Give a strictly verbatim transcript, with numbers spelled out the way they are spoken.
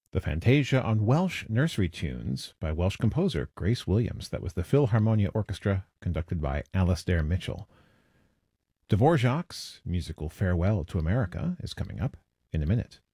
The Fantasia on Welsh Nursery Tunes by Welsh composer Grace Williams. That was the Philharmonia Orchestra, conducted by Alastair Mitchell. Dvorak's musical Farewell to America is coming up in a minute.